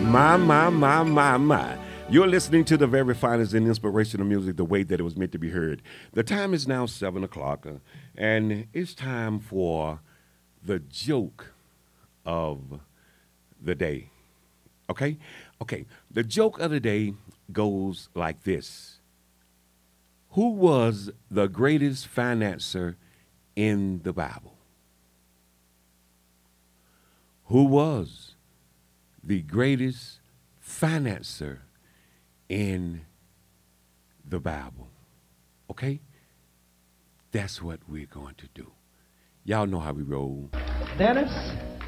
My. You're listening to the very finest in inspirational music the way that it was meant to be heard. The time is now 7 o'clock, and it's time for the joke of the day. Okay? Okay. The joke of the day goes like this. Who was the greatest financier in the Bible? Who was the greatest financier in the Bible? Okay? That's what we're going to do. Y'all know how we roll. Dennis,